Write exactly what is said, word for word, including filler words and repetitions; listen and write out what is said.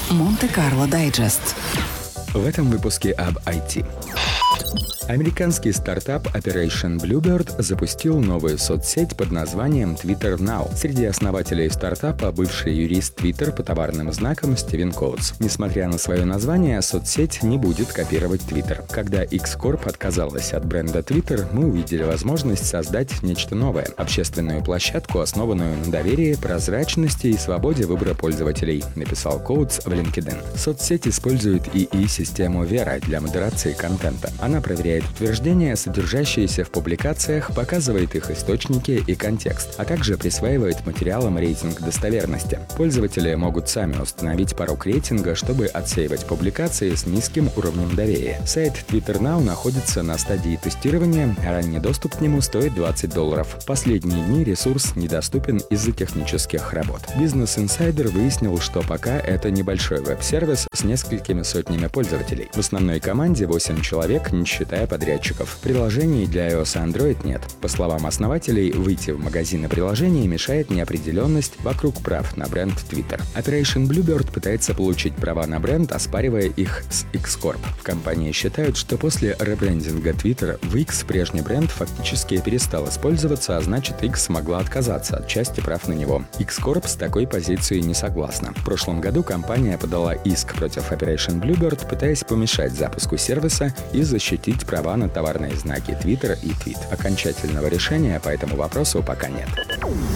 Монте-Карло Дайджест. В этом выпуске об ай ти. Американский стартап Operation Bluebird запустил новую соцсеть под названием Twitter Now. Среди основателей стартапа бывший юрист Twitter по товарным знакам Стивен Коутс. Несмотря на свое название, соцсеть не будет копировать Twitter. Когда X Corp отказалась от бренда Twitter, мы увидели возможность создать нечто новое – общественную площадку, основанную на доверии, прозрачности и свободе выбора пользователей, написал Коутс в LinkedIn. Соцсеть использует эй ай-систему Vera для модерации контента. Она проверяет утверждения, содержащиеся в публикациях, показывает их источники и контекст, а также присваивает материалам рейтинг достоверности. Пользователи могут сами установить порог рейтинга, чтобы отсеивать публикации с низким уровнем доверия. Сайт Twitter Now находится на стадии тестирования, а ранний доступ к нему стоит двадцать долларов. В последние дни ресурс недоступен из-за технических работ. Business Insider выяснил, что пока это небольшой веб-сервис с несколькими сотнями пользователей. В основной команде восемь человек, не считая подрядчиков. Приложений для iOS и Android нет. По словам основателей, выйти в магазины приложений мешает неопределенность вокруг прав на бренд Twitter. Operation Bluebird пытается получить права на бренд, оспаривая их с X Corp. В компании считают, что после ребрендинга Twitter в X прежний бренд фактически перестал использоваться, а значит X смогла отказаться от части прав на него. X Corp с такой позицией не согласна. В прошлом году компания подала иск против Operation Bluebird, пытаясь помешать запуску сервиса и защитить права на товарные знаки Twitter и Tweet. Окончательного решения по этому вопросу пока нет.